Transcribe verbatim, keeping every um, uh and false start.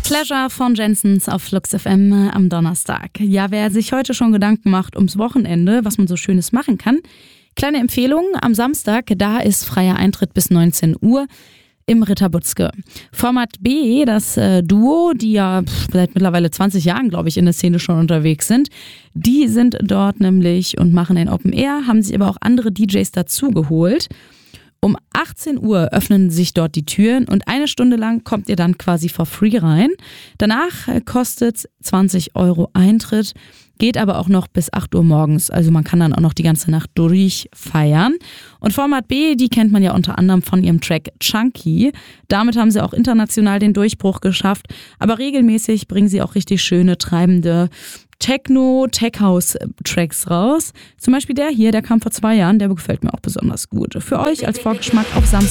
Pleasure von Jensens auf Flux F M am Donnerstag. Ja, wer sich heute schon Gedanken macht ums Wochenende, was man so Schönes machen kann, kleine Empfehlung, am Samstag, da ist freier Eintritt bis neunzehn Uhr im Ritter Butzke. Format B, das äh, Duo, die ja pff, seit mittlerweile zwanzig Jahren, glaube ich, in der Szene schon unterwegs sind, die sind dort nämlich und machen ein Open Air, haben sich aber auch andere D Js dazugeholt. Um achtzehn Uhr öffnen sich dort die Türen und eine Stunde lang kommt ihr dann quasi for free rein. Danach kostet zwanzig Euro Eintritt, geht aber auch noch bis acht Uhr morgens. Also man kann dann auch noch die ganze Nacht durch feiern. Und Format B, die kennt man ja unter anderem von ihrem Track Chunky. Damit haben sie auch international den Durchbruch geschafft. Aber regelmäßig bringen sie auch richtig schöne, treibende Techno, Tech-House-Tracks raus. Zum Beispiel der hier, der kam vor zwei Jahren, der gefällt mir auch besonders gut. Für euch als Vorgeschmack auf Samstag.